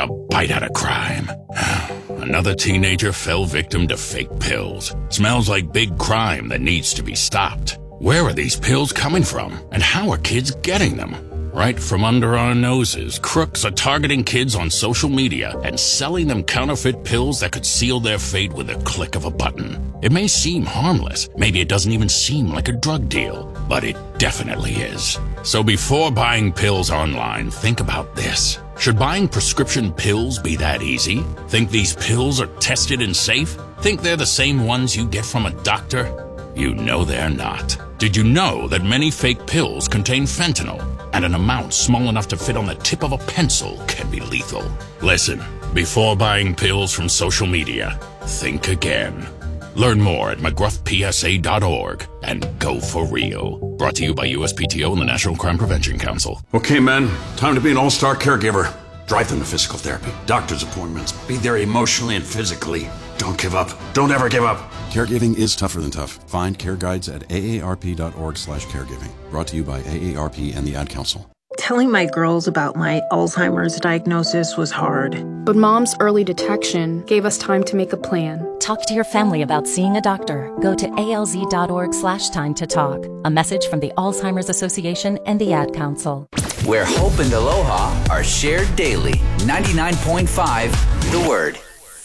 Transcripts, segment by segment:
a bite out of crime. Another teenager fell victim to fake pills. Smells like big crime that needs to be stopped. Where are these pills coming from? And how are kids getting them? Right from under our noses, crooks are targeting kids on social media and selling them counterfeit pills that could seal their fate with a click of a button. It may seem harmless, maybe it doesn't even seem like a drug deal, but it definitely is. So before buying pills online, think about this. Should buying prescription pills be that easy? Think these pills are tested and safe? Think they're the same ones you get from a doctor? You know they're not. Did you know that many fake pills contain fentanyl? And an amount small enough to fit on the tip of a pencil can be lethal. Listen, before buying pills from social media, think again. Learn more at mcgruffpsa.org and go for real. Brought to you by USPTO and the National Crime Prevention Council. Okay, men, time to be an all-star caregiver. Drive them to physical therapy, doctor's appointments, be there emotionally and physically. Don't give up. Don't ever give up. Caregiving is tougher than tough. Find care guides at aarp.org/caregiving. Brought to you by AARP and the Ad Council. Telling my girls about my Alzheimer's diagnosis was hard. But Mom's early detection gave us time to make a plan. Talk to your family about seeing a doctor. Go to alz.org/time to talk. A message from the Alzheimer's Association and the Ad Council. Where hope and aloha are shared daily. 99.5 The Word.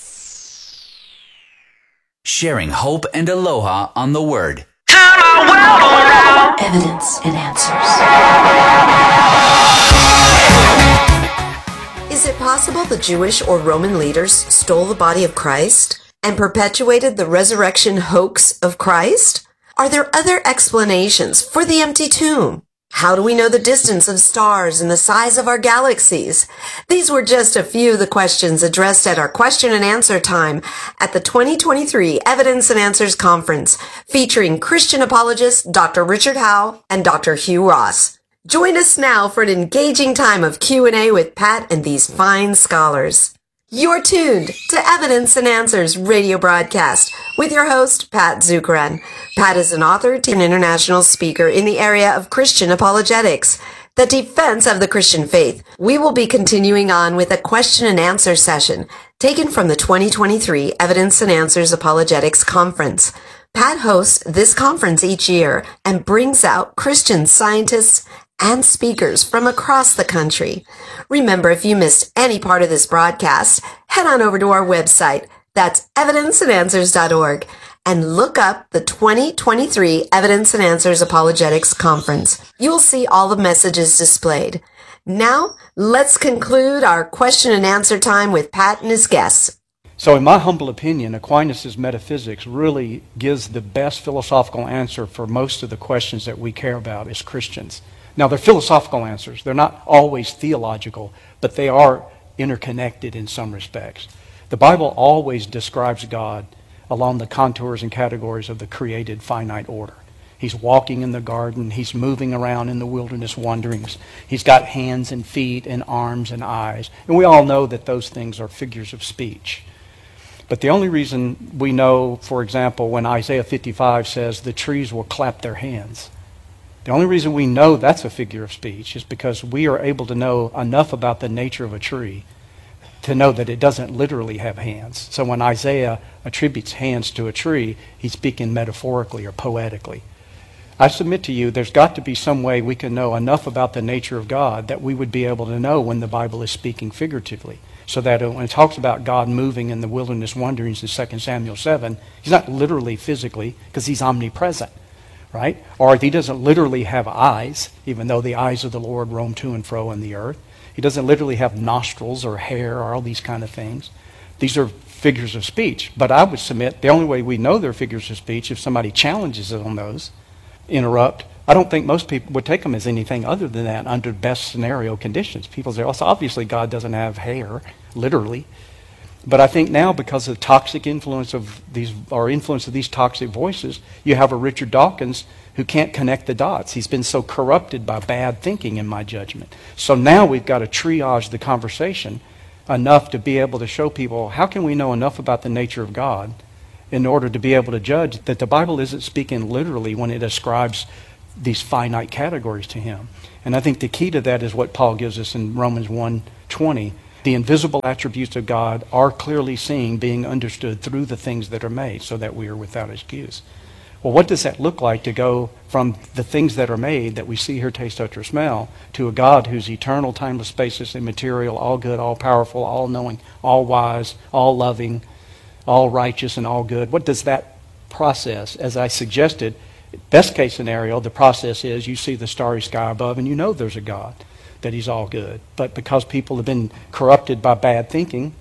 Sharing hope and aloha on The Word. Evidence and answers. Is it possible the Jewish or Roman leaders stole the body of Christ and perpetuated the resurrection hoax of Christ? Are there other explanations for the empty tomb? How do we know the distance of stars and the size of our galaxies? These were just a few of the questions addressed at our question and answer time at the 2023 Evidence and Answers Conference, featuring Christian apologists Dr. Richard Howe and Dr. Hugh Ross. Join us now for an engaging time of Q&A with Pat and these fine scholars. You're tuned to Evidence and Answers radio broadcast with your host, Pat Zukeran. Pat is an author and international speaker in the area of Christian apologetics, the defense of the Christian faith. We will be continuing on with a question and answer session taken from the 2023 Evidence and Answers Apologetics Conference. Pat hosts this conference each year and brings out Christian scientists and speakers from across the country. Remember, if you missed any part of this broadcast, head on over to our website. That's evidenceandanswers.org and look up the 2023 Evidence and Answers Apologetics Conference. You will see all the messages displayed. Now, let's conclude our question and answer time with Pat and his guests. So in my humble opinion, Aquinas' metaphysics really gives the best philosophical answer for most of the questions that we care about as Christians. Now, they're philosophical answers. They're not always theological, but they are interconnected in some respects. The Bible always describes God along the contours and categories of the created finite order. He's walking in the garden. He's moving around in the wilderness wanderings. He's got hands and feet and arms and eyes. And we all know that those things are figures of speech. But the only reason we know, for example, when Isaiah 55 says the trees will clap their hands, the only reason we know that's a figure of speech is because we are able to know enough about the nature of a tree to know that it doesn't literally have hands. So when Isaiah attributes hands to a tree, he's speaking metaphorically or poetically. I submit to you, there's got to be some way we can know enough about the nature of God that we would be able to know when the Bible is speaking figuratively. So that when it talks about God moving in the wilderness wanderings in 2 Samuel 7, he's not literally physically, because he's omnipresent. Right? Or he doesn't literally have eyes, even though the eyes of the Lord roam to and fro in the earth. He doesn't literally have nostrils or hair or all these kind of things. These are figures of speech. But I would submit the only way we know they're figures of speech if somebody challenges it on those, interrupt. I don't think most people would take them as anything other than that under best scenario conditions. People say, well, so obviously God doesn't have hair, literally. But I think now, because of the toxic influence of these toxic voices, you have a Richard Dawkins who can't connect the dots. He's been so corrupted by bad thinking, in my judgment. So now we've got to triage the conversation enough to be able to show people, how can we know enough about the nature of God in order to be able to judge that the Bible isn't speaking literally when it ascribes these finite categories to him. And I think the key to that is what Paul gives us in Romans 1:20, The invisible attributes of God are clearly seen, being understood through the things that are made, so that we are without excuse. Well, what does that look like to go from the things that are made that we see, hear, taste, touch, or smell to a God who's eternal, timeless, spacious, immaterial, all good, all powerful, all knowing, all wise, all loving, all righteous, and all good? What does that process, as I suggested, best case scenario, the process is you see the starry sky above and you know there's a God, that he's all good. But because people have been corrupted by bad thinking,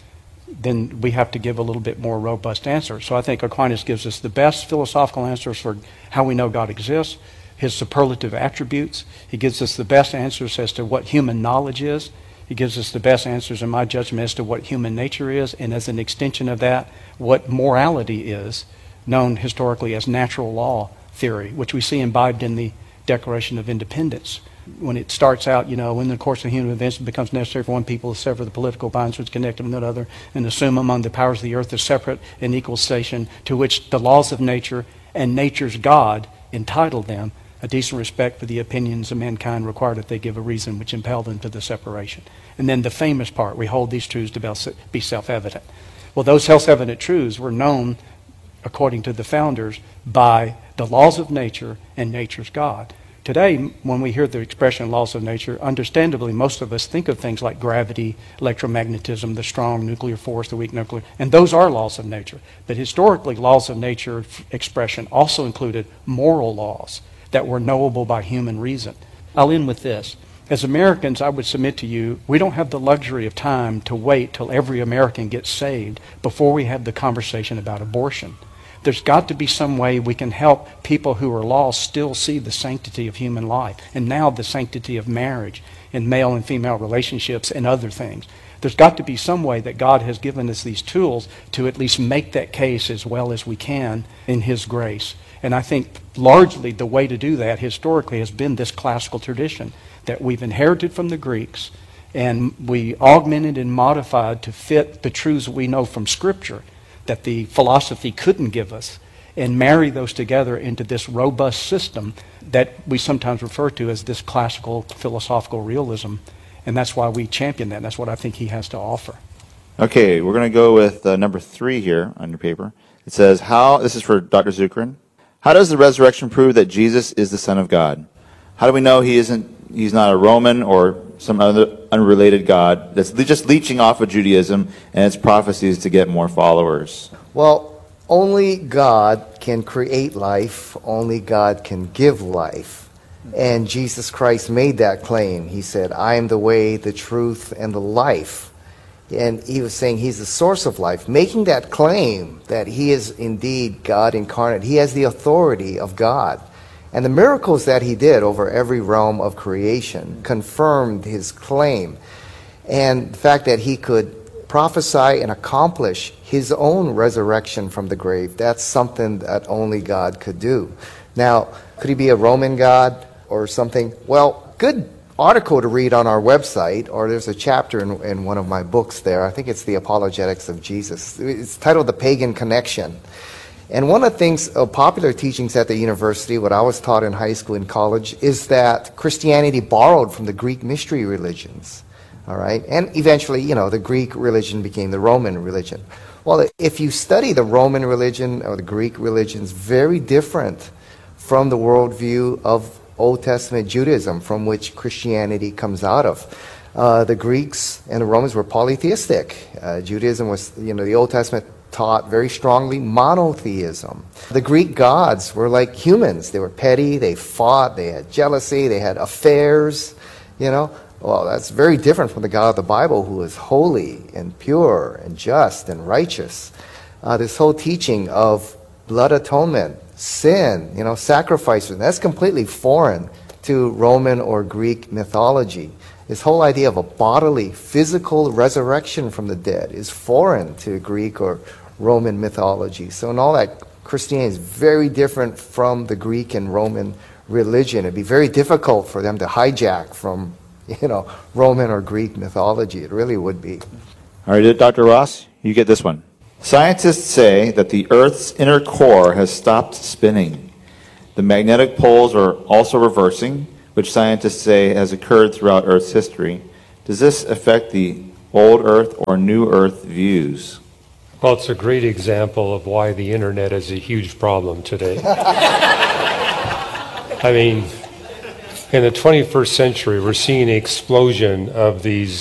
then we have to give a little bit more robust answer. So I think Aquinas gives us the best philosophical answers for how we know God exists, his superlative attributes. He gives us the best answers as to what human knowledge is. He gives us the best answers, in my judgment, as to what human nature is, and as an extension of that, what morality is, known historically as natural law theory, which we see imbibed in the Declaration of Independence. When it starts out, in the course of human events, it becomes necessary for one people to sever the political bonds which connect them with another, and assume among the powers of the earth a separate and equal station, to which the laws of nature and nature's God entitle them a decent respect for the opinions of mankind, required that they give a reason which impel them to the separation. And then the famous part, we hold these truths to be self-evident. Well, those self-evident truths were known, according to the founders, by the laws of nature and nature's God. Today, when we hear the expression laws of nature, understandably, most of us think of things like gravity, electromagnetism, the strong nuclear force, the weak nuclear, and those are laws of nature. But historically, laws of nature expression also included moral laws that were knowable by human reason. I'll end with this. As Americans, I would submit to you, we don't have the luxury of time to wait till every American gets saved before we have the conversation about abortion. There's got to be some way we can help people who are lost still see the sanctity of human life, and now the sanctity of marriage and male and female relationships and other things. There's got to be some way that God has given us these tools to at least make that case as well as we can in his grace. And I think largely the way to do that historically has been this classical tradition that we've inherited from the Greeks, and we augmented and modified to fit the truths we know from Scripture that the philosophy couldn't give us, and marry those together into this robust system that we sometimes refer to as this classical philosophical realism. And that's why we champion that. That's what I think he has to offer. Okay, we're going to go with number 3 here on your paper. It says, this is for Dr. Zukeran. How does the resurrection prove that Jesus is the Son of God? How do we know he's not a Roman or some other unrelated God that's just leeching off of Judaism and its prophecies to get more followers? Well, only God can create life. Only God can give life. And Jesus Christ made that claim. He said, I am the way, the truth, and the life. And he was saying he's the source of life, making that claim that he is indeed God incarnate. He has the authority of God. And the miracles that he did over every realm of creation confirmed his claim. And the fact that he could prophesy and accomplish his own resurrection from the grave, that's something that only God could do. Now, could he be a Roman God or something? Well, good article to read on our website, or there's a chapter in one of my books there. I think it's the Apologetics of Jesus. It's titled The Pagan Connection. And one of the things, popular teachings at the university, what I was taught in high school and college, is that Christianity borrowed from the Greek mystery religions. All right? And eventually, the Greek religion became the Roman religion. Well, if you study the Roman religion or the Greek religion, it's very different from the worldview of Old Testament Judaism, from which Christianity comes out of. The Greeks and the Romans were polytheistic. Judaism was, the Old Testament taught very strongly monotheism. The Greek gods were like humans. They were petty, they fought, they had jealousy, they had affairs, Well, that's very different from the God of the Bible, who is holy and pure and just and righteous. This whole teaching of blood atonement, sin, sacrifices, that's completely foreign to Roman or Greek mythology. This whole idea of a bodily, physical resurrection from the dead is foreign to Greek or Roman mythology. So in all that, Christianity is very different from the Greek and Roman religion. It'd be very difficult for them to hijack from, Roman or Greek mythology. It really would be. All right, Dr. Ross, you get this one. Scientists say that the Earth's inner core has stopped spinning. The magnetic poles are also reversing, which scientists say has occurred throughout Earth's history. Does this affect the old Earth or new Earth views? Well, it's a great example of why the internet is a huge problem today. I mean, in the 21st century, we're seeing an explosion of these,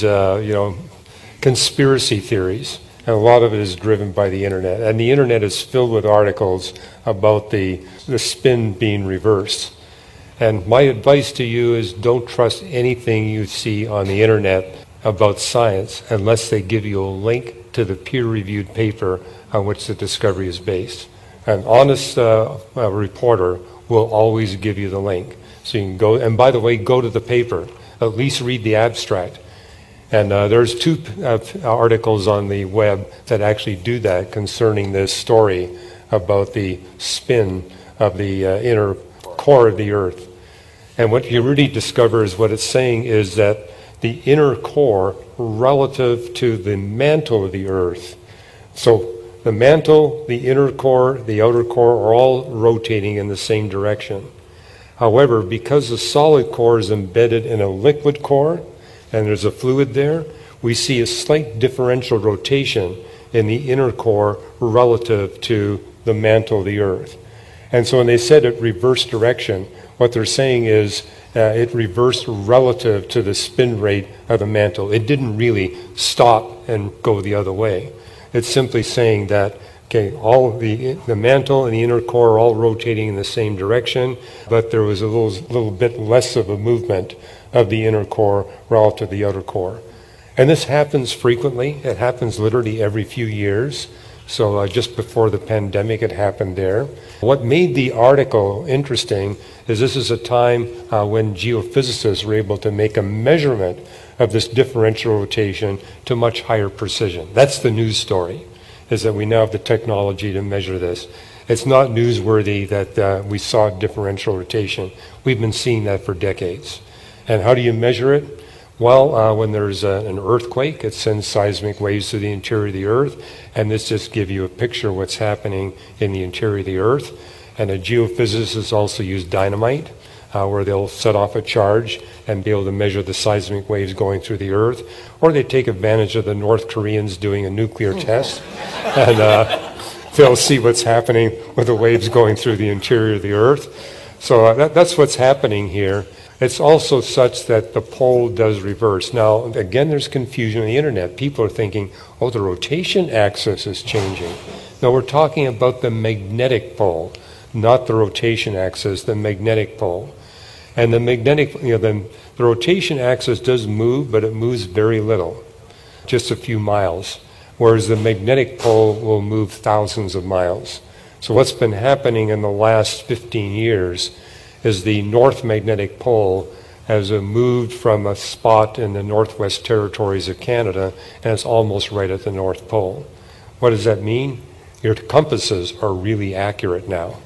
conspiracy theories. And a lot of it is driven by the internet. And the internet is filled with articles about the spin being reversed. And my advice to you is don't trust anything you see on the internet about science unless they give you a link to the peer-reviewed paper on which the discovery is based. An honest reporter will always give you the link. So you can go, and by the way, go to the paper. At least read the abstract. And there's two articles on the web that actually do that concerning this story about the spin of the inner core of the Earth. And what you really discover is what it's saying is that the inner core relative to the mantle of the Earth. So the mantle, the inner core, the outer core are all rotating in the same direction. However, because the solid core is embedded in a liquid core, and there's a fluid there, we see a slight differential rotation in the inner core relative to the mantle of the Earth. And so when they said it reversed direction, what they're saying is it reversed relative to the spin rate of the mantle. It didn't really stop and go the other way. It's simply saying that, okay, all the mantle and the inner core are all rotating in the same direction, but there was a little bit less of a movement of the inner core relative to the outer core. And this happens frequently. It happens literally every few years. So just before the pandemic, it happened there. What made the article interesting is this is a time when geophysicists were able to make a measurement of this differential rotation to much higher precision. That's the news story, is that we now have the technology to measure this. It's not newsworthy that we saw differential rotation. We've been seeing that for decades. And how do you measure it? Well, when there's an earthquake, it sends seismic waves to the interior of the Earth, and this just gives you a picture of what's happening in the interior of the Earth. And the geophysicists also use dynamite, where they'll set off a charge and be able to measure the seismic waves going through the Earth. Or they take advantage of the North Koreans doing a nuclear test, and they'll see what's happening with the waves going through the interior of the Earth. So that's what's happening here. It's also such that the pole does reverse. Now, again, there's confusion on the internet. People are thinking, oh, the rotation axis is changing. No, we're talking about the magnetic pole, not the rotation axis, the magnetic pole. And the magnetic, the rotation axis does move, but it moves very little, just a few miles, whereas the magnetic pole will move thousands of miles. So what's been happening in the last 15 years is the North Magnetic Pole has moved from a spot in the Northwest Territories of Canada, and it's almost right at the North Pole. What does that mean? Your compasses are really accurate now.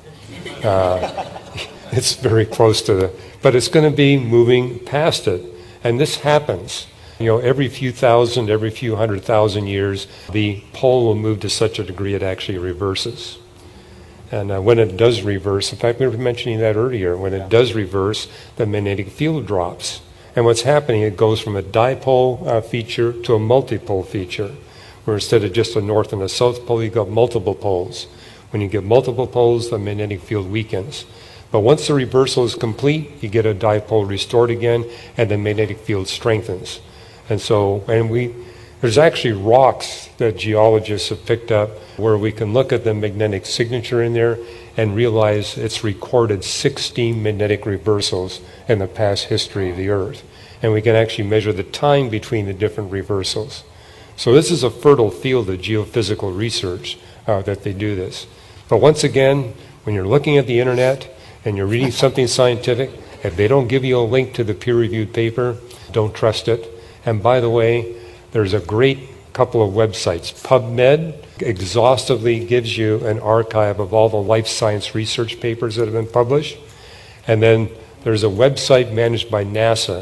It's very close to but it's going to be moving past it. And this happens. Every few thousand, every few 100,000 years, the pole will move to such a degree it actually reverses. And when it does reverse, in fact, we were mentioning that earlier, when it does reverse, the magnetic field drops. And what's happening, it goes from a dipole feature to a multipole feature, where instead of just a north and a south pole, you've got multiple poles. When you get multiple poles, the magnetic field weakens. But once the reversal is complete, you get a dipole restored again, and the magnetic field strengthens. And so, there's actually rocks that geologists have picked up where we can look at the magnetic signature in there and realize it's recorded 16 magnetic reversals in the past history of the Earth. And we can actually measure the time between the different reversals. So this is a fertile field of geophysical research that they do this. But once again, when you're looking at the internet and you're reading something scientific, if they don't give you a link to the peer-reviewed paper, don't trust it. And by the way, there's a great couple of websites. PubMed exhaustively gives you an archive of all the life science research papers that have been published. And then there's a website managed by NASA,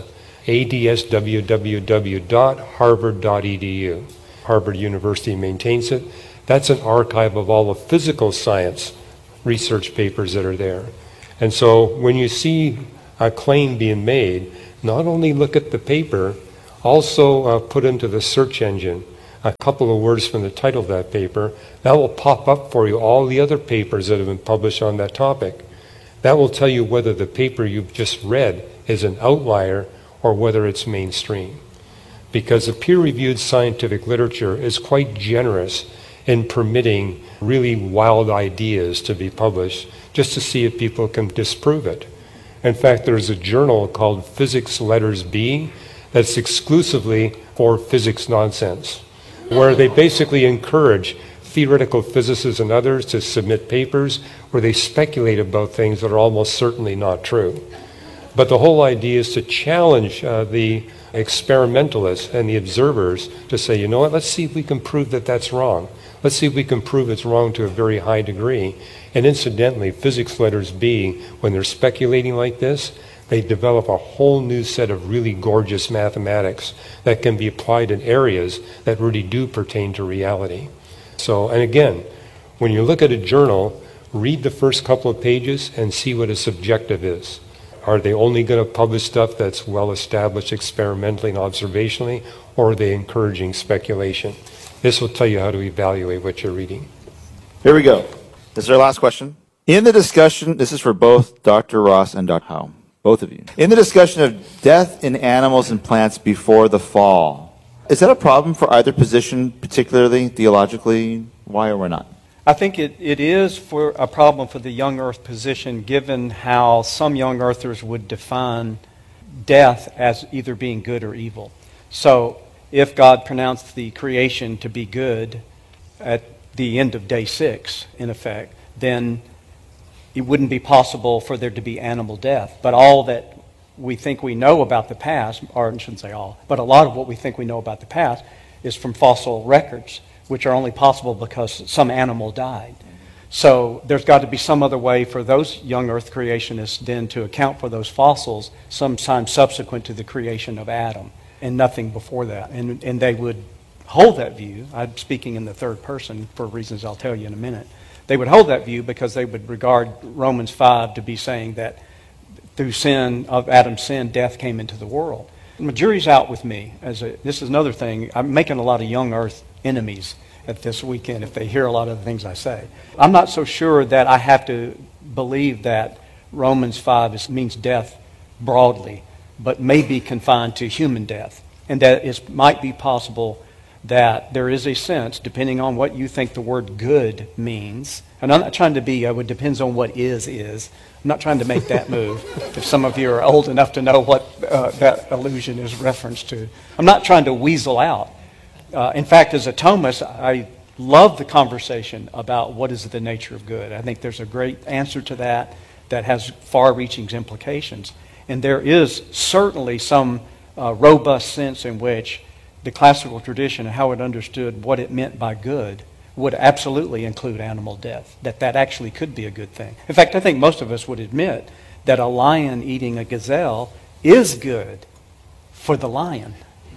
adswww.harvard.edu. Harvard University maintains it. That's an archive of all the physical science research papers that are there. And so when you see a claim being made, not only look at the paper, Also put into the search engine a couple of words from the title of that paper. That will pop up for you all the other papers that have been published on that topic. That will tell you whether the paper you've just read is an outlier or whether it's mainstream. Because the peer-reviewed scientific literature is quite generous in permitting really wild ideas to be published just to see if people can disprove it. In fact, there's a journal called Physics Letters B that's exclusively for physics nonsense, where they basically encourage theoretical physicists and others to submit papers where they speculate about things that are almost certainly not true. But the whole idea is to challenge the experimentalists and the observers to say, you know what, let's see if we can prove that that's wrong. Let's see if we can prove it's wrong to a very high degree. And incidentally, Physics Letters B, when they're speculating like this, they develop a whole new set of really gorgeous mathematics that can be applied in areas that really do pertain to reality. So, and again, when you look at a journal, read the first couple of pages and see what its objective is. Are they only going to publish stuff that's well established experimentally and observationally, or are they encouraging speculation? This will tell you how to evaluate what you're reading. Here we go. This is our last question. In the discussion, this is for both Dr. Ross and Dr. Howe, both of you. In the discussion of death in animals and plants before the fall, is that a problem for either position, particularly theologically? Why or why not? I think it is for a problem for the young earth position, given how some young earthers would define death as either being good or evil. So if God pronounced the creation to be good at the end of day 6, in effect, then it wouldn't be possible for there to be animal death. But all that we think we know about the past, or I shouldn't say all, but a lot of what we think we know about the past is from fossil records, which are only possible because some animal died. So there's got to be some other way for those young earth creationists then to account for those fossils sometime subsequent to the creation of Adam, and nothing before that. And they would hold that view. I'm speaking in the third person for reasons I'll tell you in a minute. They would hold that view because they would regard Romans 5 to be saying that through sin of Adam's sin, death came into the world. And the jury's out with me. This is another thing. I'm making a lot of young earth enemies at this weekend if they hear a lot of the things I say. I'm not so sure that I have to believe that Romans 5 means death broadly, but may be confined to human death, and that it might be possible that there is a sense, depending on what you think the word good means, and I'm not trying to be, it depends on what is. I'm not trying to make that move. If some of you are old enough to know what that allusion is referenced to. I'm not trying to weasel out. In fact, as a Thomist, I love the conversation about what is the nature of good. I think there's a great answer to that has far-reaching implications. And there is certainly some robust sense in which the classical tradition and how it understood what it meant by good would absolutely include animal death, that actually could be a good thing. In fact, I think most of us would admit that a lion eating a gazelle is good for the lion,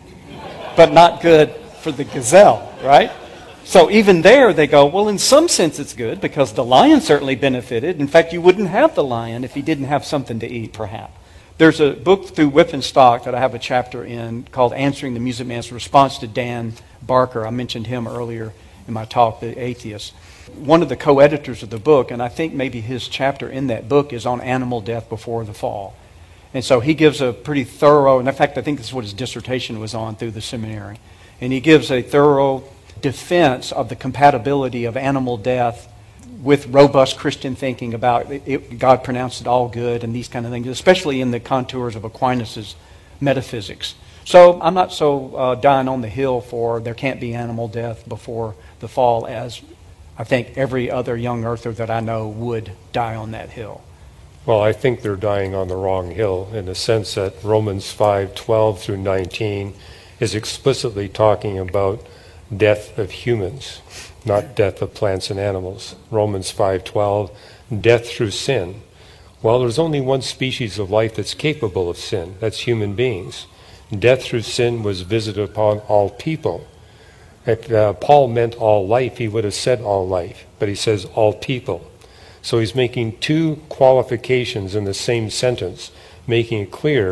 but not good for the gazelle, right? So even there they go, well, in some sense it's good because the lion certainly benefited. In fact, you wouldn't have the lion if he didn't have something to eat, perhaps. There's a book through Whip and Stock that I have a chapter in called Answering the Music Man's Response to Dan Barker. I mentioned him earlier in my talk, The Atheist. One of the co-editors of the book, and I think maybe his chapter in that book is on animal death before the fall. And so he gives a pretty thorough, and in fact I think this is what his dissertation was on through the seminary. And he gives a thorough defense of the compatibility of animal death with robust Christian thinking about God pronounced it all good and these kind of things, especially in the contours of Aquinas' metaphysics. So I'm not so dying on the hill for there can't be animal death before the fall as I think every other young earther that I know would die on that hill. Well, I think they're dying on the wrong hill in the sense that Romans 5:12 through 19 is explicitly talking about death of humans, not death of plants and animals. Romans 5:12, death through sin. Well, there's only one species of life that's capable of sin. That's human beings. Death through sin was visited upon all people. If Paul meant all life, he would have said all life, but he says all people. So he's making two qualifications in the same sentence, making it clear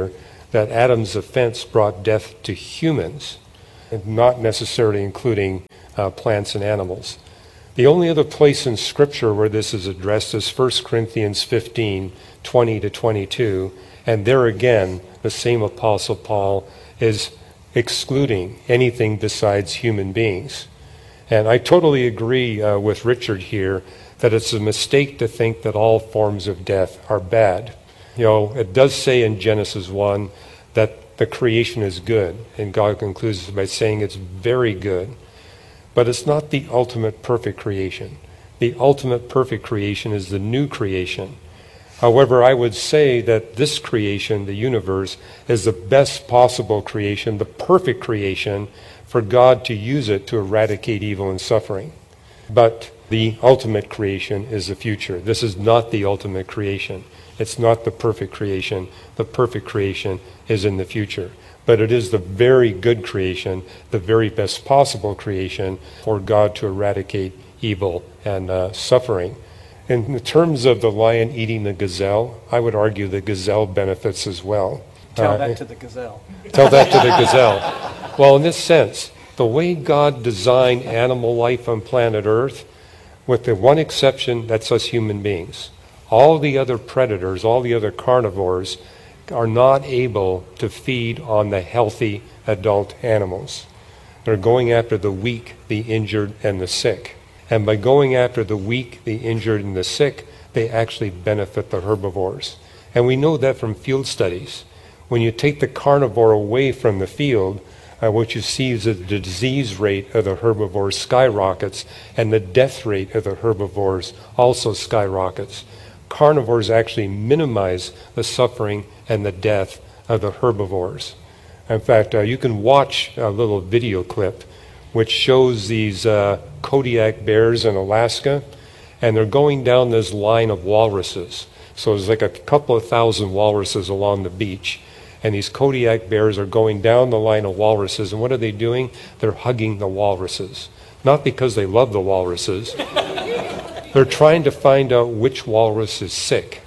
that Adam's offense brought death to humans, and not necessarily including plants and animals. The only other place in Scripture where this is addressed is 1 Corinthians 15, 20 to 22, and there again, the same Apostle Paul is excluding anything besides human beings. And I totally agree with Richard here that it's a mistake to think that all forms of death are bad. You know, it does say in Genesis 1 that the creation is good, and God concludes by saying it's very good. But it's not the ultimate perfect creation. The ultimate perfect creation is the new creation. However, I would say that this creation, the universe, is the best possible creation, the perfect creation, for God to use it to eradicate evil and suffering. But the ultimate creation is the future. This is not the ultimate creation. It's not the perfect creation. The perfect creation is in the future. But it is the very good creation, the very best possible creation for God to eradicate evil and suffering. In terms of the lion eating the gazelle, I would argue the gazelle benefits as well. Tell that to the gazelle. Tell that to the gazelle. Well, in this sense, the way God designed animal life on planet Earth, with the one exception, that's us human beings. All the other predators, all the other carnivores, are not able to feed on the healthy adult animals. They're going after the weak, the injured, and the sick. And by going after the weak, the injured, and the sick, they actually benefit the herbivores. And we know that from field studies. When you take the carnivore away from the field, what you see is that the disease rate of the herbivores skyrockets, and the death rate of the herbivores also skyrockets. Carnivores actually minimize the suffering and the death of the herbivores. In fact, you can watch a little video clip which shows these Kodiak bears in Alaska, and they're going down this line of walruses. So there's like a couple of thousand walruses along the beach, and these Kodiak bears are going down the line of walruses, and what are they doing? They're hugging the walruses. Not because they love the walruses. They're trying to find out which walrus is sick.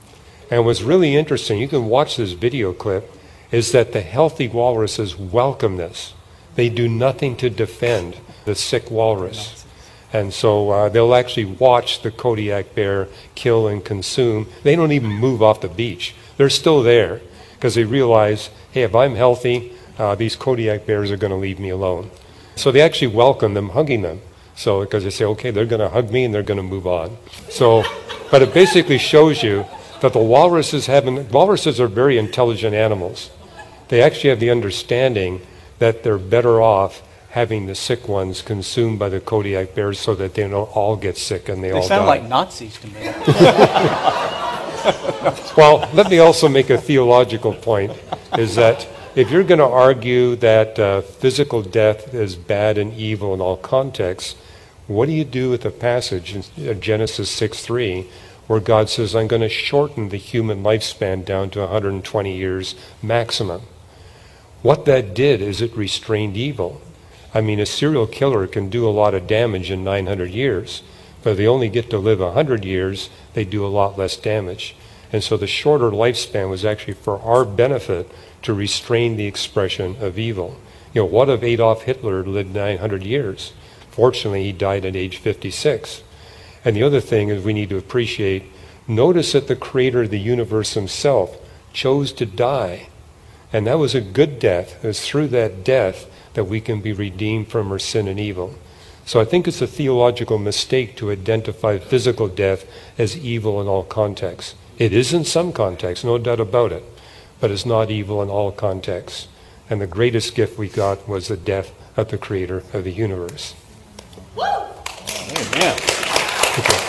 And what's really interesting, you can watch this video clip, is that the healthy walruses welcome this. They do nothing to defend the sick walrus. And so they'll actually watch the Kodiak bear kill and consume. They don't even move off the beach. They're still there because they realize, hey, if I'm healthy, these Kodiak bears are going to leave me alone. So they actually welcome them, hugging them. So because they say, okay, they're going to hug me and they're going to move on. So, but it basically shows you that the walruses are very intelligent animals. They actually have the understanding that they're better off having the sick ones consumed by the Kodiak bears so that they don't all get sick and they all die. They sound like Nazis to me. Well, let me also make a theological point, is that if you're going to argue that physical death is bad and evil in all contexts, what do you do with the passage in Genesis 6:3 where God says, I'm going to shorten the human lifespan down to 120 years maximum? What that did is it restrained evil. I mean, a serial killer can do a lot of damage in 900 years, but if they only get to live 100 years, they do a lot less damage. And so the shorter lifespan was actually for our benefit to restrain the expression of evil. You know, what if Adolf Hitler lived 900 years? Fortunately, he died at age 56. And the other thing is we need to appreciate, notice that the creator of the universe himself chose to die. And that was a good death. It was through that death that we can be redeemed from our sin and evil. So I think it's a theological mistake to identify physical death as evil in all contexts. It is in some contexts, no doubt about it, but it's not evil in all contexts. And the greatest gift we got was the death of the creator of the universe. Woo! Amen. Okay.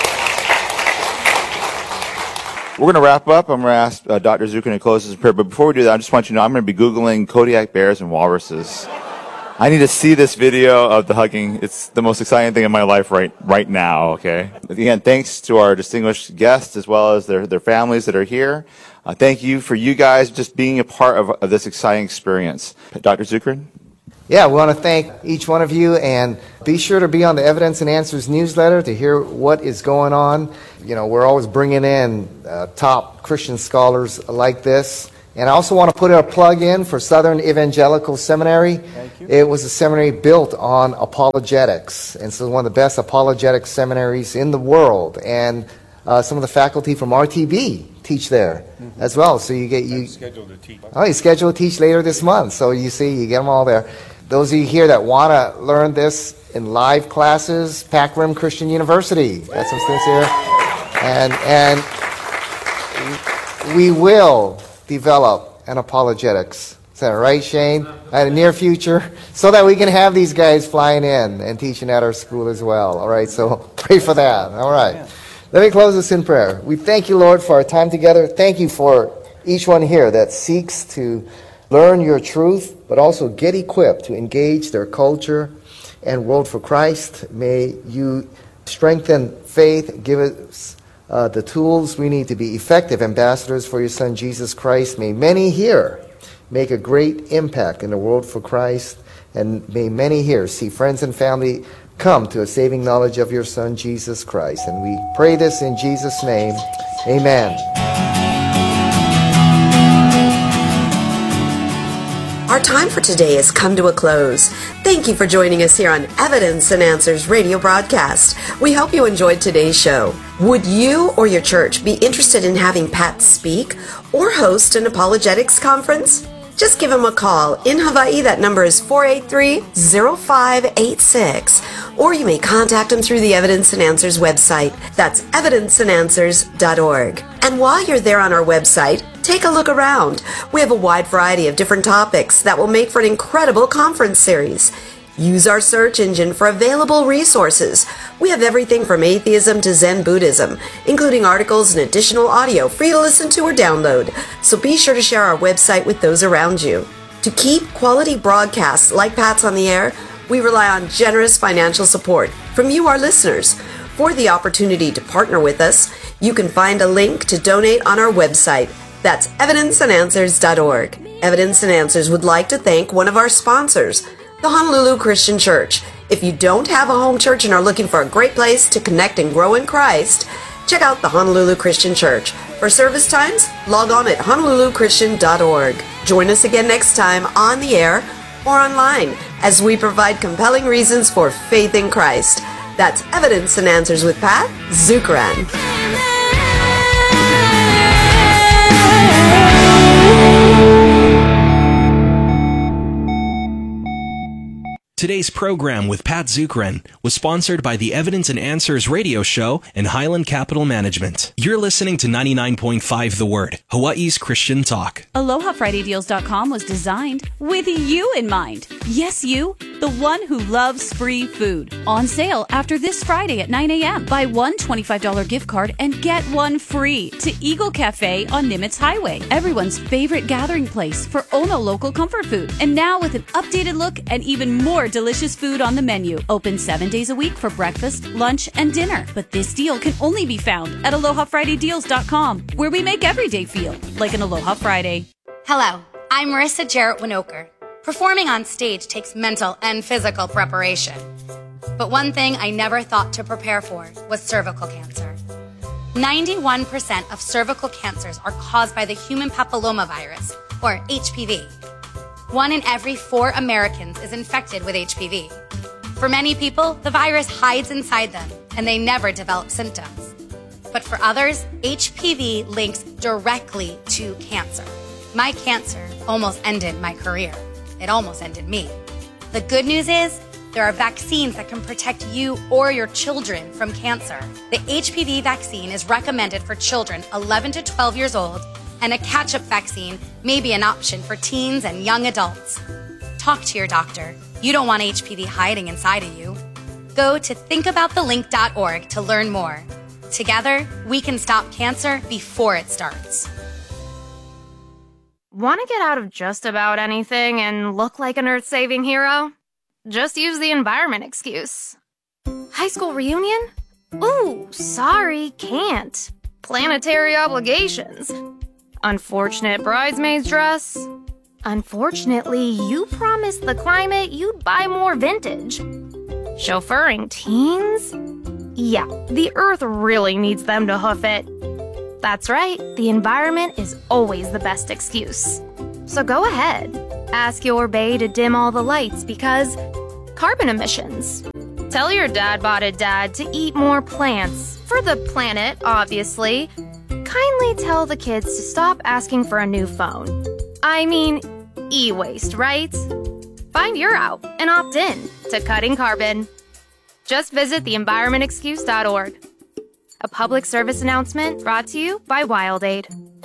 We're going to wrap up. I'm going to ask Dr. Zuckerman to close this prayer. But before we do that, I just want you to know I'm going to be Googling Kodiak bears and walruses. I need to see this video of the hugging. It's the most exciting thing in my life right now, okay? Again, thanks to our distinguished guests as well as their families that are here. Thank you for you guys just being a part of this exciting experience. Dr. Zuckerman? Yeah, we want to thank each one of you, and be sure to be on the Evidence and Answers newsletter to hear what is going on. You know, we're always bringing in top Christian scholars like this, And I also want to put a plug in for Southern Evangelical Seminary. Thank you. It was a seminary built on apologetics, and so one of the best apologetic seminaries in the world. And some of the faculty from RTB teach there as well. So you get I'm scheduled to teach. Oh, he's scheduled to teach later this month. So you see, you get them all there. Those of you here that want to learn this in live classes, Pac Rim Christian University. That's some students here. And we will develop an apologetics center, right, Shane? In the near future, so that we can have these guys flying in and teaching at our school as well. All right, so pray for that. All right. Yeah. Let me close this in prayer. We thank you, Lord, for our time together. Thank you for each one here that seeks to learn your truth, but also get equipped to engage their culture and world for Christ. May you strengthen faith, give us the tools we need to be effective ambassadors for your Son, Jesus Christ. May many here make a great impact in the world for Christ, and may many here see friends and family come to a saving knowledge of your Son, Jesus Christ. And we pray this in Jesus' name. Amen. Our time for today has come to a close. Thank you for joining us here on Evidence and Answers radio broadcast. We hope you enjoyed today's show. Would you or your church be interested in having Pat speak or host an apologetics conference? Just give him a call. In Hawaii, that number is 483-0586. Or you may contact him through the Evidence and Answers website. That's evidenceandanswers.org. And while you're there on our website, take a look around. We have a wide variety of different topics that will make for an incredible conference series. Use our search engine for available resources. We have everything from atheism to Zen Buddhism, including articles and additional audio free to listen to or download. So be sure to share our website with those around you. To keep quality broadcasts like Pat's on the air, we rely on generous financial support from you, our listeners. For the opportunity to partner with us, you can find a link to donate on our website. That's evidenceandanswers.org. Evidence and Answers would like to thank one of our sponsors, the Honolulu Christian Church. If you don't have a home church and are looking for a great place to connect and grow in Christ, check out the Honolulu Christian Church. For service times, log on at honoluluchristian.org. Join us again next time on the air or online as we provide compelling reasons for faith in Christ. That's Evidence and Answers with Pat Zukeran. Today's program with Pat Zukeran was sponsored by the Evidence and Answers radio show and Highland Capital Management. You're listening to 99.5 The Word, Hawaii's Christian talk. AlohaFridayDeals.com was designed with you in mind. Yes, you, the one who loves free food. On sale after this Friday at 9 a.m. Buy one $25 gift card and get one free to Eagle Cafe on Nimitz Highway. Everyone's favorite gathering place for Ono local comfort food. And now with an updated look and even more delicious food on the menu. Open 7 days a week for breakfast, lunch, and dinner. But this deal can only be found at AlohaFridayDeals.com, where we make every day feel like an Aloha Friday. Hello, I'm Marissa Jarrett Winokur. Performing on stage takes mental and physical preparation. But one thing I never thought to prepare for was cervical cancer. 91% of cervical cancers are caused by the human papillomavirus, or HPV. 1 in every 4 Americans is infected with HPV. For many people, the virus hides inside them, and they never develop symptoms. But for others, HPV links directly to cancer. My cancer almost ended my career. It almost ended me. The good news is, there are vaccines that can protect you or your children from cancer. The HPV vaccine is recommended for children 11 to 12 years old, and a catch-up vaccine may be an option for teens and young adults. Talk to your doctor. You don't want HPV hiding inside of you. Go to thinkaboutthelink.org to learn more. Together, we can stop cancer before it starts. Want to get out of just about anything and look like an earth-saving hero? Just use the environment excuse. High school reunion? Ooh, sorry, can't. Planetary obligations. Unfortunate bridesmaid's dress. Unfortunately, you promised the climate you'd buy more vintage. Chauffeuring teens? Yeah, the earth really needs them to hoof it. That's right, the environment is always the best excuse. So go ahead, ask your bae to dim all the lights because carbon emissions. Tell your dad-bod dad to eat more plants, for the planet, obviously. Kindly tell the kids to stop asking for a new phone. I mean, e-waste, right? Find your out and opt in to cutting carbon. Just visit theenvironmentexcuse.org. A public service announcement brought to you by WildAid.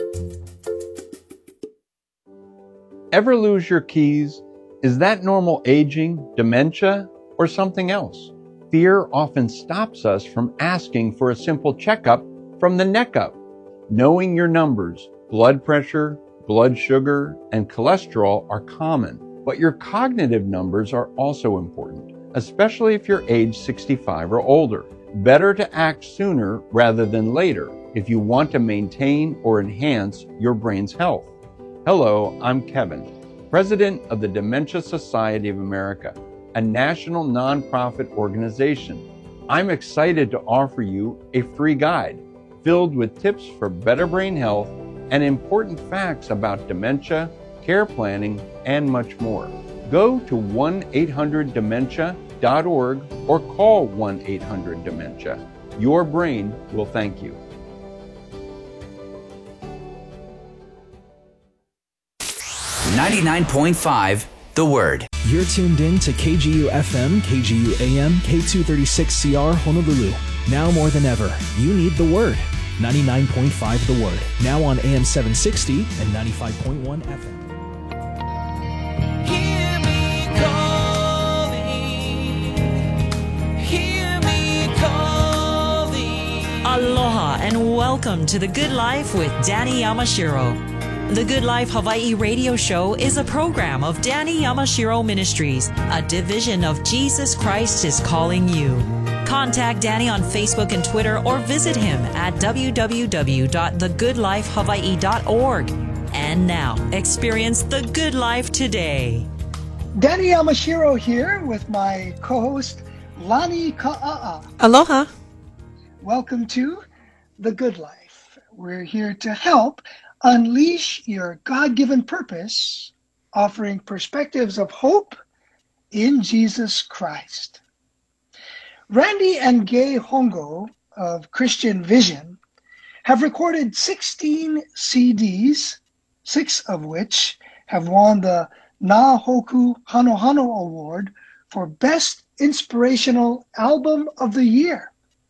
Ever lose your keys? Is that normal aging, dementia, or something else? Fear often stops us from asking for a simple checkup from the neck up. Knowing your numbers, blood pressure, blood sugar, and cholesterol are common, but your cognitive numbers are also important, especially if you're age 65 or older. Better to act sooner rather than later if you want to maintain or enhance your brain's health. Hello, I'm Kevin, President of the Dementia Society of America, a national nonprofit organization. I'm excited to offer you a free guide filled with tips for better brain health and important facts about dementia, care planning, and much more. Go to 1-800-DEMENTIA.org or call 1-800-DEMENTIA. Your brain will thank you. .5 The Word. You're tuned in to KGU FM, KGU AM, K236CR Honolulu. Now more than ever, you need the Word. 99.5 The Word. Now on AM 760 and 95.1 FM. Hear me calling. Aloha and welcome to The Good Life with Danny Yamashiro. The Good Life Hawaii radio show is a program of Danny Yamashiro Ministries, a division of Jesus Christ is Calling You. Contact Danny on Facebook and Twitter or visit him at www.thegoodlifehawaii.org. And now, experience the good life today. Danny Yamashiro here with my co-host, Lani Ka'a'a. Aloha. Welcome to The Good Life. We're here to help unleash your God-given purpose, offering perspectives of hope in Jesus Christ. Randy and Gay Hongo of Christian Vision have recorded 16 CDs, 6 of which have won the Na Hoku Hano Hano Award for Best Inspirational Album of the Year.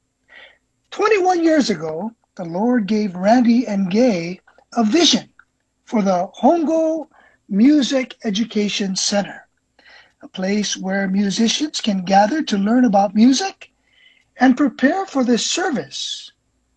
21 years ago, the Lord gave Randy and Gay a vision for the Hongo Music Education Center, a place where musicians can gather to learn about music and prepare for the service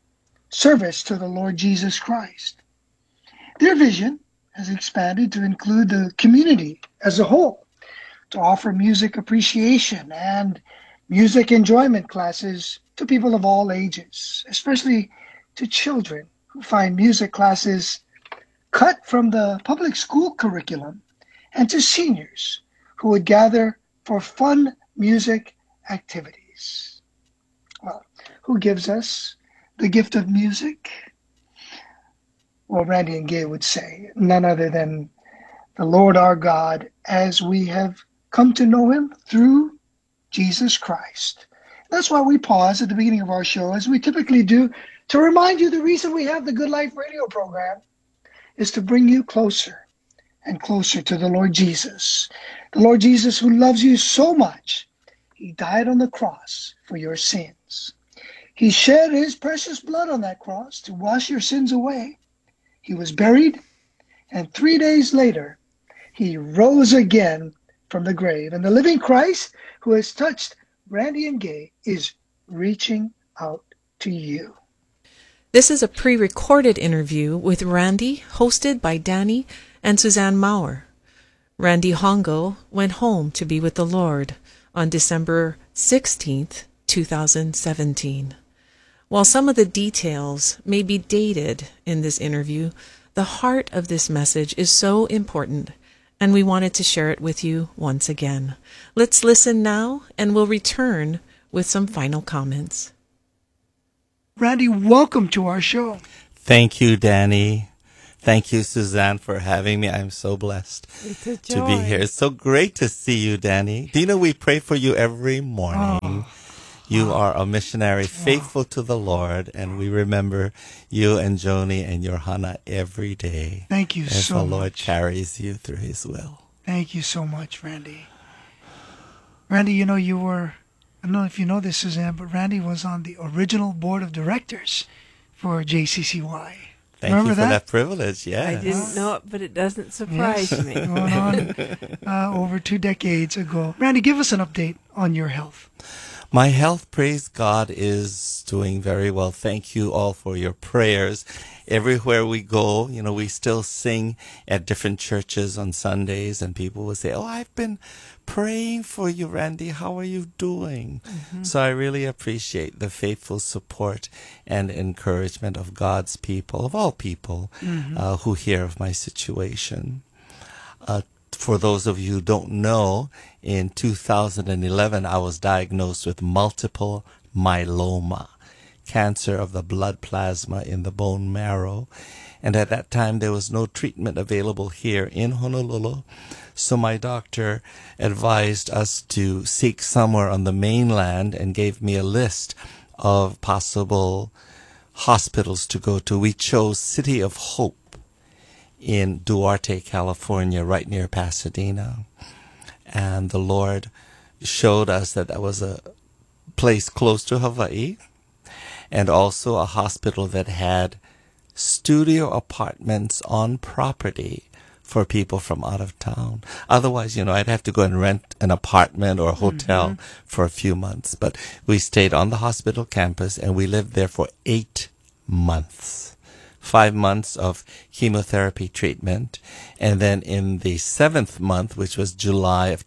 to the Lord Jesus Christ. Their vision has expanded to include the community as a whole, to offer music appreciation and music enjoyment classes to people of all ages, especially to children who find music classes cut from the public school curriculum, and to seniors who would gather for fun music activities. Well, who gives us the gift of music? Well, Randy and Gay would say, none other than the Lord our God, as we have come to know him through Jesus Christ. That's why we pause at the beginning of our show, as we typically do, to remind you the reason we have the Good Life radio program is to bring you closer and closer to the Lord Jesus. The Lord Jesus who loves you so much, he died on the cross for your sins. He shed his precious blood on that cross to wash your sins away. He was buried, and 3 days later, he rose again from the grave. And the living Christ who has touched Randy and Gay is reaching out to you. This is a pre-recorded interview with Randy, hosted by Danny and Suzanne Maurer. Randy Hongo went home to be with the Lord on December 16th, 2017. While some of the details may be dated in this interview, the heart of this message is so important, and we wanted to share it with you once again. Let's listen now, and we'll return with some final comments. Randy, welcome to our show. Thank you, Danny. Thank you, Suzanne, for having me. I'm so blessed to be here. It's so great to see you, Danny. Do you know we pray for you every morning? You are a missionary faithful to the Lord, and we remember you and Joni and Johanna every day. Thank you as so the much. Lord carries you through His will. Thank you so much, Randy. Randy, you know, I don't know if you know this, Suzanne, but Randy was on the original board of directors for JCCY. Thank Remember you for that? that privilege, yes. I didn't know it, but it doesn't surprise me. Going on over 2 decades ago. Randy, give us an update on your health. My health, praise God, is doing very well. Thank you all for your prayers. Everywhere we go, you know, we still sing at different churches on Sundays, and people will say, "Oh, I've been praying for you, Randy. How are you doing?" Mm-hmm. So I really appreciate the faithful support and encouragement of God's people, of all people, who hear of my situation. For those of you who don't know, in 2011, I was diagnosed with multiple myeloma, cancer of the blood plasma in the bone marrow. And at that time, there was no treatment available here in Honolulu. So my doctor advised us to seek somewhere on the mainland and gave me a list of possible hospitals to go to. We chose City of Hope in Duarte, California, right near Pasadena. And the Lord showed us that that was a place close to Hawaii, and also a hospital that had studio apartments on property for people from out of town. Otherwise, you know, I'd have to go and rent an apartment or a hotel for a few months. But we stayed on the hospital campus, and we lived there for 8 months. 5 months of chemotherapy treatment. And then in the 7th month, which was July of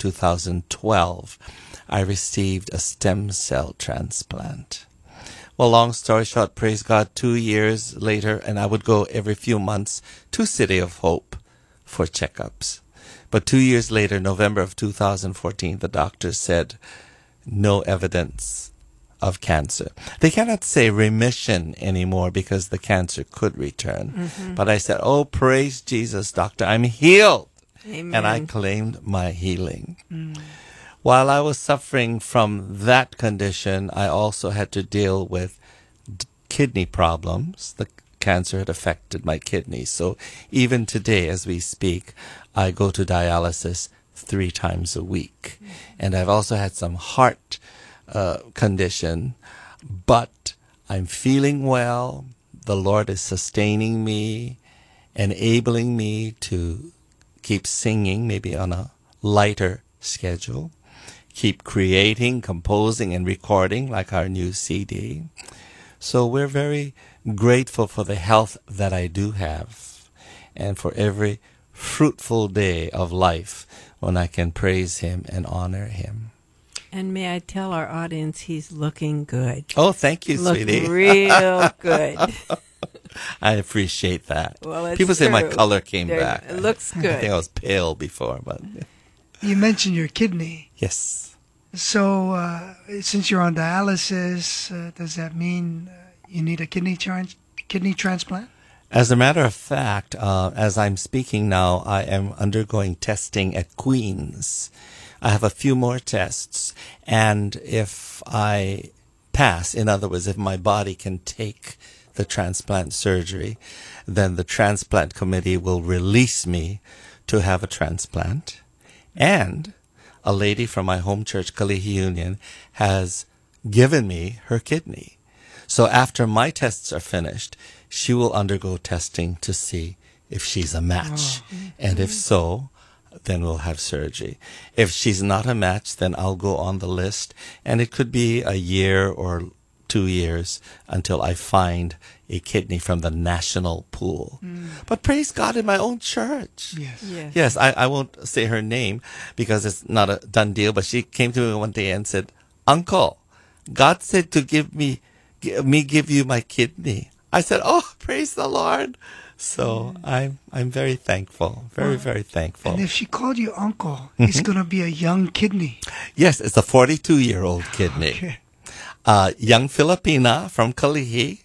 2012, I received a stem cell transplant. Well, long story short, praise God, 2 years later, and I would go every few months to City of Hope for checkups. But 2 years later, November of 2014, the doctor said no evidence of cancer. They cannot say remission anymore because the cancer could return. But I said, "Oh, praise Jesus, doctor, I'm healed." Amen. And I claimed my healing. While I was suffering from that condition, I also had to deal with kidney problems. The cancer had affected my kidneys. So even today, as we speak, I go to dialysis 3 times a week. And I've also had some heart condition, but I'm feeling well. The Lord is sustaining me, enabling me to keep singing, maybe on a lighter schedule, keep creating, composing, and recording like our new CD. So we're very grateful for the health that I do have, and for every fruitful day of life when I can praise Him and honor Him. And may I tell our audience he's looking good. Oh, thank you, sweetie. Look real good. I appreciate that. Well, it's people say my true. color came back. It looks good. I think I was pale before, but You mentioned your kidney. yes. So, since you're on dialysis, does that mean you need a kidney transplant? As a matter of fact, as I'm speaking now, I am undergoing testing at Queens. I have a few more tests, and if I pass, in other words, if my body can take the transplant surgery, then the transplant committee will release me to have a transplant. And a lady from my home church, Kalihi Union, has given me her kidney. So after my tests are finished, she will undergo testing to see if she's a match. And if so, then we'll have surgery. If she's not a match, then I'll go on the list, and it could be a year or 2 years until I find a kidney from the national pool. But praise God, in my own church. Yes, I won't say her name because it's not a done deal, but she came to me one day and said, "Uncle, God said to give you my kidney." I said, "Oh, praise the Lord." So I'm very thankful, very thankful. And if she called you uncle, it's going to be a young kidney. Yes, it's a 42-year-old kidney. Okay. Young Filipina from Kalihi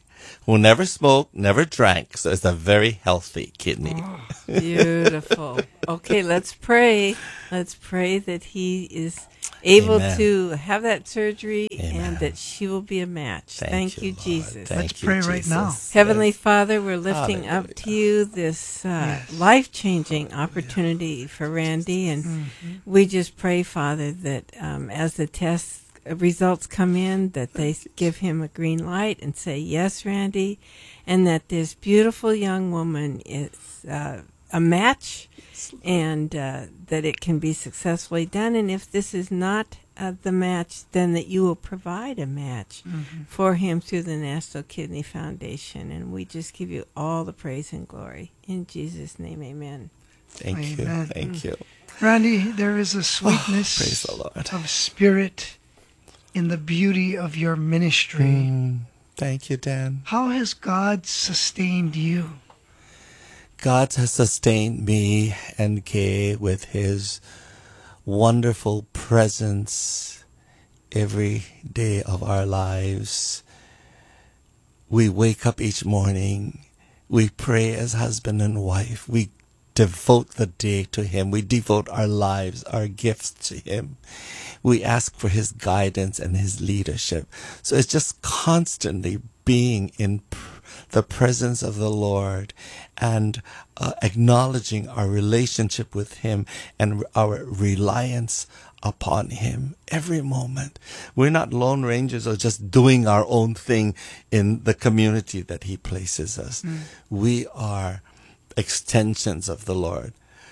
who never smoked, never drank. So it's a very healthy kidney. Oh, beautiful. Okay, let's pray. Let's pray that he is able Amen. to have that surgery Amen. and that she will be a match. Thank you, Lord. Jesus. Thank Let's you, pray right now. Jesus. Heavenly Yes. Father, we're lifting Hallelujah. up to you this life-changing opportunity for Randy, and we just pray, Father, that as the test results come in, that they give him a green light and say, yes, Randy, and that this beautiful young woman is a match, and that it can be successfully done. And if this is not the match, then that you will provide a match for him through the National Kidney Foundation. And we just give you all the praise and glory. In Jesus' name, amen. Thank Amen. you. Thank you. Randy, there is a sweetness praise the Lord. of spirit in the beauty of your ministry. Thank you, Dan. How has God sustained you? God has sustained me and Kay with his wonderful presence every day of our lives. We wake up each morning. We pray as husband and wife. We devote the day to him. We devote our lives, our gifts to him. We ask for his guidance and his leadership. So it's just constantly being in the presence of the Lord and acknowledging our relationship with him and our reliance upon him every moment. We're not lone rangers or just doing our own thing in the community that he places us. We are extensions of the Lord.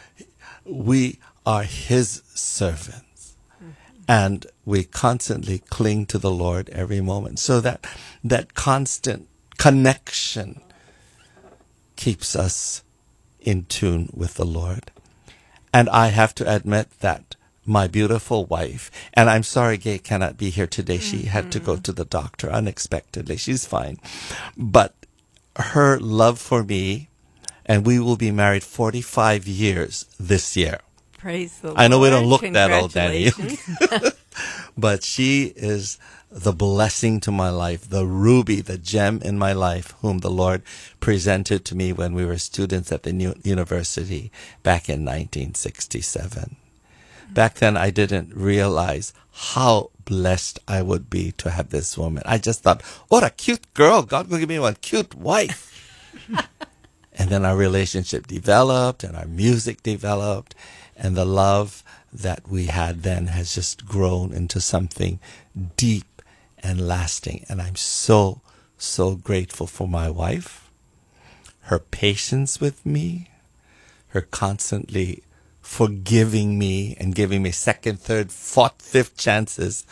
We are his servants, and we constantly cling to the Lord every moment, so that constant connection keeps us in tune with the Lord. And I have to admit that my beautiful wife, and I'm sorry Gay cannot be here today. She had to go to the doctor unexpectedly. She's fine. But her love for me, and we will be married 45 years this year. Praise the Lord. I know we don't look that old, Danny. Congratulations. But she is the blessing to my life, the ruby, the gem in my life, whom the Lord presented to me when we were students at the university back in 1967. Back then, I didn't realize how blessed I would be to have this woman. I just thought, what a cute girl. God will give me one cute wife. And then our relationship developed and our music developed, and the love that we had then has just grown into something deep and lasting. And I'm so, so grateful for my wife, her patience with me, her constantly forgiving me and giving me second, third, fourth, fifth chances.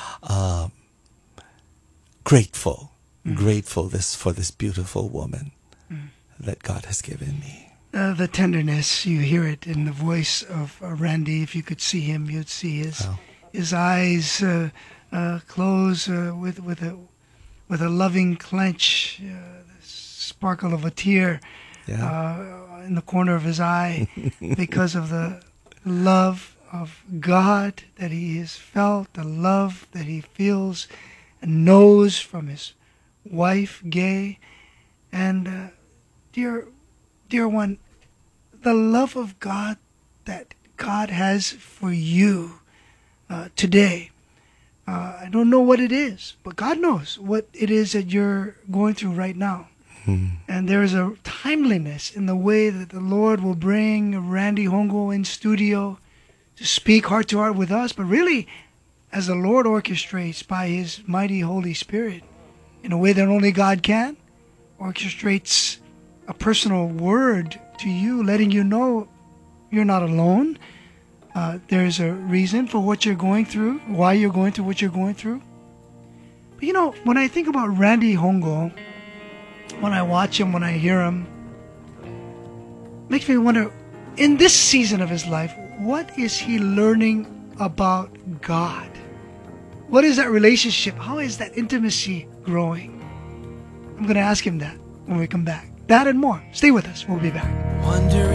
Grateful for this beautiful woman that God has given me. The tenderness, you hear it in the voice of Randy. If you could see him, you'd see his eyes close with a loving clench, the sparkle of a tear in the corner of his eye because of the love of God that he has felt, the love that he feels and knows from his wife, Gay. And dear one, the love of God that God has for you today. I don't know what it is, but God knows what it is that you're going through right now. And there is a timeliness in the way that the Lord will bring Randy Hongo in studio to speak heart to heart with us, but really as the Lord orchestrates by his mighty Holy Spirit in a way that only God can, orchestrates a personal word to you, letting you know you're not alone. There's a reason for what you're going through, why you're going through what you're going through. But you know, when I think about Randy Hongo, when I watch him, when I hear him, makes me wonder, in this season of his life, what is he learning about God? What is that relationship? How is that intimacy growing? I'm going to ask him that when we come back. That and more. Stay with us. We'll be back. Wondering